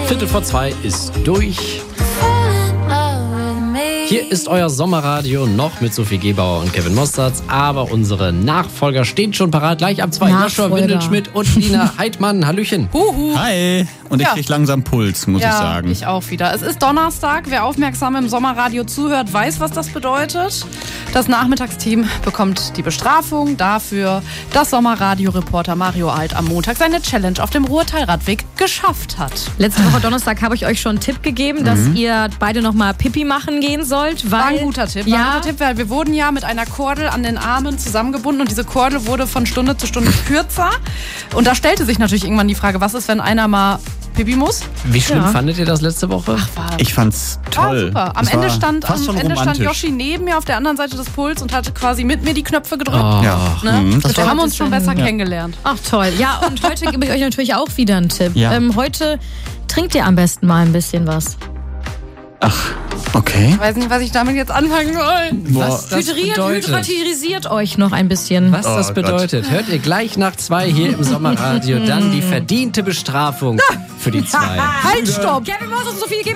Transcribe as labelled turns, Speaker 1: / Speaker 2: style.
Speaker 1: 2:15 ist durch. Hier ist euer Sommerradio noch mit Sophie Gebauer und Kevin Mosterz, aber unsere Nachfolger stehen schon parat. Gleich ab 2 Joshua Windelschmidt und Lina Heidmann. Hallöchen.
Speaker 2: Hi. Und ich krieg langsam Puls, muss ich sagen.
Speaker 3: Ja, ich auch wieder. Es ist Donnerstag. Wer aufmerksam im Sommerradio zuhört, weiß, was das bedeutet. Das Nachmittagsteam bekommt die Bestrafung dafür, dass Sommerradio-Reporter Mario Alt am Montag seine Challenge auf dem Ruhrtalradweg geschafft hat.
Speaker 4: Letzte Woche Donnerstag habe ich euch schon einen Tipp gegeben, dass ihr beide nochmal Pipi machen gehen sollt.
Speaker 3: War ein guter Tipp. Weil wir wurden ja mit einer Kordel an den Armen zusammengebunden und diese Kordel wurde von Stunde zu Stunde kürzer. Und da stellte sich natürlich irgendwann die Frage, was ist, wenn einer mal Pipi muss?
Speaker 1: Wie schlimm fandet ihr das letzte Woche?
Speaker 2: Ich fand's toll.
Speaker 3: War super. Am Ende stand Yoshi neben mir auf der anderen Seite des Puls und hatte quasi mit mir die Knöpfe gedrückt. Wir haben uns schon besser kennengelernt.
Speaker 4: Ach toll. Ja, und heute gebe ich euch natürlich auch wieder einen Tipp.
Speaker 2: Ja.
Speaker 4: Heute trinkt ihr am besten mal ein bisschen was.
Speaker 2: Ach, okay.
Speaker 3: Ich weiß nicht, was ich damit jetzt anfangen soll.
Speaker 1: Was das bedeutet.
Speaker 4: Hydratisiert euch noch ein bisschen.
Speaker 1: Was das bedeutet, hört ihr gleich nach 2 hier im Sommerradio. Dann die verdiente Bestrafung für die 2.
Speaker 3: Halt, stopp!
Speaker 4: Kevin Moss und Sophie